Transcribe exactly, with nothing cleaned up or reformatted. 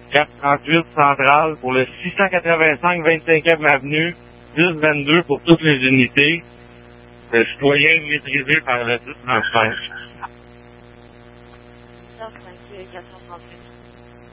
quatre trente-huit Centrale pour le six cent quatre-vingt-cinq vingt-cinquième Avenue, dix vingt-deux pour toutes les unités. Le citoyen maîtrisé par le dix trente-cinq. quatre cent trente-huit.